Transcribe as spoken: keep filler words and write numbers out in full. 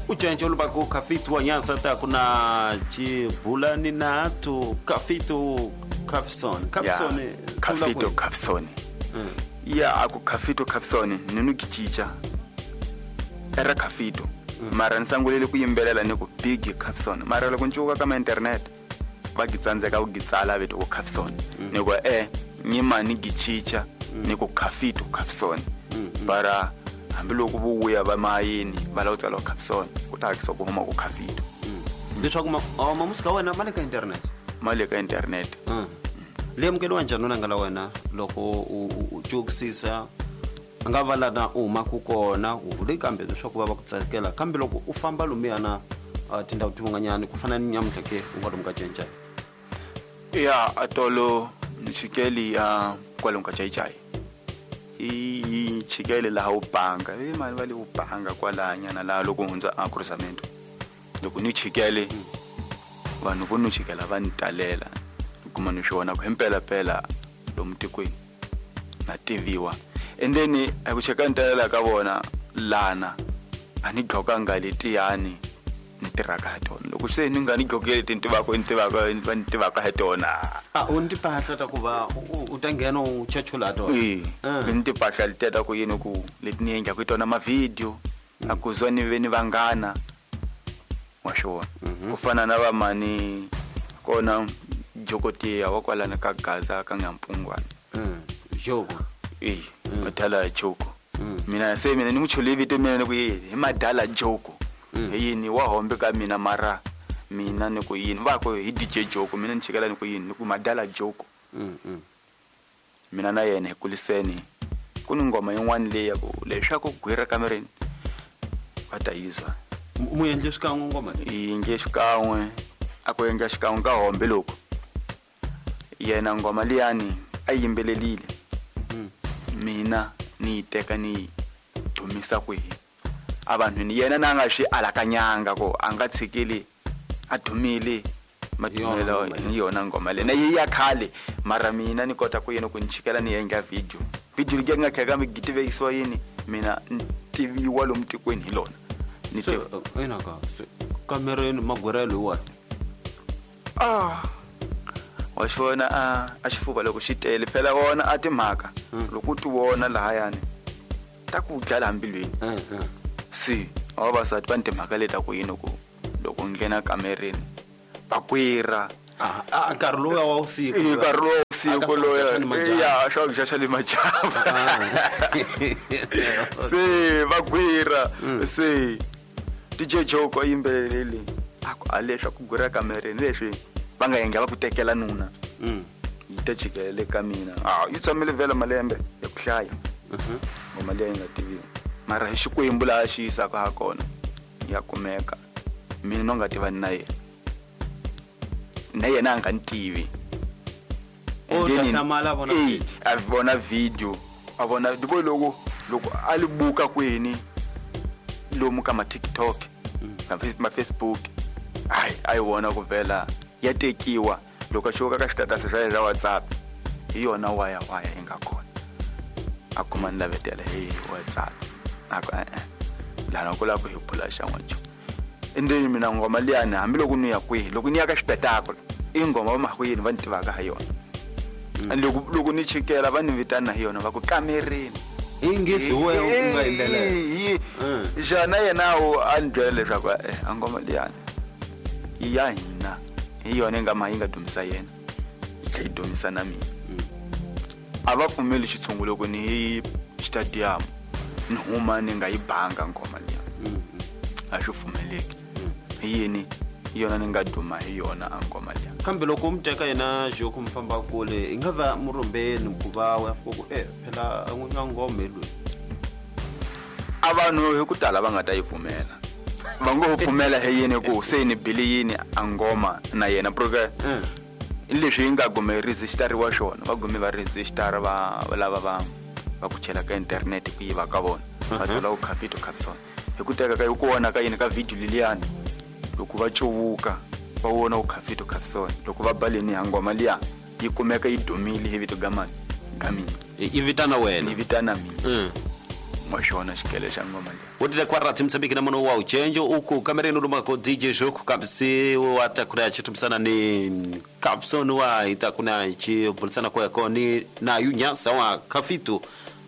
Ujenje ulubako kafitu wa Nyanza ta kuna Chibulani na tu kafitu Kafson. Kafson yeah. Kafitu Kafson. Mm. Yeah, aku kafitu Kafson ninu kichicha. Era kafitu. Mm. Mara nsangulele kuyimbelela ni ku big Kafson. Mara loko ncuka kama internet ba gitsandzeka ku gitsala veto ku Kafson. Mm. Ni ku eh nyima ni gichicha mm. ni ku kafitu Kafson. Mm. Bara hambiloko vuya ba mayini va la utsala Kafson kutakisa ku huma ku kafitu. Mm. Leswaku ma ma musika wena mali ka internet. Mali ka internet. Mm. Le mukelo wa njhani nangala wena loko u jokisisa anga vala na uma ku kona u le kambe leswaku va va ku tsakela kambe loko u famba lumiyana tindawu tivunganyani ku fana ni nyamuhla ke u nga lumka cenca. Yeah, atolo nchikeli ya kwalo ka chaichai. I chikeli la u banga eh mani vale u banga kwala nyana la loko hundza a cruzamento. Loko ni chikeli vanhu vo no chikela va ntalela kuma ni swona ku hempela pela lo mtikweni na tiviwa and then aku cheka ntalela ka vona lana ani gqoka ngaletiani nitiraka hatona loko se ni nga ni gqokele tintivako intivaka intivaka hatona ah undi pahla ta ku va u ta nghena u chachula to eh ndi pahla liteta ku yini ku letini enja ku tona ma video akuzoni veni vangana washo ku fana na va mani kona jokotia wakwalana ka Gaza ka Nyampungwana mm joko eh madala joko mina se mina ni muchule vito mina ku yini madala joko yini wa hombe ka mina mara mina ni ku yini va ko hi D J joko mina ni chikela ni ku yini ni ku madala joko mm mina na yena kuliseni kuni ngoma yin'wana leya ku leswaku gwira kamereni vatayizwa mu endle xikan'we ngoma yi nge xikan'we ako yenga xikan'we ka hombe loko yena ngoma liyani ayimbelelile mm. mina ni teka ni dumisa kwihi abantu ni yena nanga swi alakanyanga ko anga tshikeli adumile madumela hi yona ngoma le na yi ya khale mara mina ni kota ku yena ku nchikela ni yenga video video le nga khaka mi gitivekisiwa yini mina tiviwa lo mtikweni hi lona ni te ena ka kamereni magwerelo wa ah washona a axifuva loko xitele phela wona a timhaka loko ti wona laha yani ta ku dlala hambilweni si vavasati va ntimhaka leta ku yini ku loko nghena kamereni bakwira ah nkarhi loya wa usiku i nkarhi loya usiku loya ya xo xa le majava se bakwira se D J Joko yimbelele ako alesha ku gwira kamereni leswi va nga yenga va ku tekela nuna mm yi ta chikele ka mina ah yi tsamile vela malembe ya ku hlaya mhm ngoma leyi nga tiviwi mara hi xikwembu la xi yisa ka kona ya kumeka mina no nga tiva na yena na yena anga ntivi o ta hlamala vona eh a vona video a vona dibo loko loko alibuka kweni lomu ka ma TikTok na Facebook ai ai wona ku vela ya tekiwa loko xoka ka status ra ra WhatsApp hi yona waya waya inga khona akuma nilavetela hi WhatsApp ako eh lana ku la ku hi phula xan'wacho endeni mina ngoma liyani hambi loko ni ya kwihi loko ni ya ka xipetakolo i ngoma va makwini va ntivaka ha yona loko loko ni chikela va ni vitana hi yona va ku kamereni ingesi we unga indlela jana yena o andwele leswaku eh ngoma liyani iya hina hi yona nga mahinga dumisa yena yi dumisa na mina ava pfumeli xitshungulo ku ni stadium ni huma ni nga yi banga ngoma liya a xi pfumeleki yini yona ni nga duma hi yona ngoma liya kambe loko mteka yena Joko mfamba kule ingava murombeni kuva wa fuku eh phela n'wina ngoma lo abantu hi ku tala va nga ta yi pfumela va ngo pfumela he yini ku se ni biliyini angoma na yena proke leswi yi nga gume register wa xona va gume va register va lava va va ku chela ka internet ku yiva ka vona va thola u Kafitu Kafson hi ku teka ka yi ku wona ka yini ka video liliyani loko va cuvuka va wona u Kafitu Kafson loko va baleni ngoma liya yi kumeka yi dumile hi vito gamani gamini yi vitana wena yi vitana mina mwashona xikele xa ngoma leyi wotile kwa rati Msambiki na mono wa uchenjo uku kamereni uduma ko D J Joku kapsi wata kuna chitumsana ni Capson wa ita kuna chi bulisana kwa yako ni na yunya sawa kafitu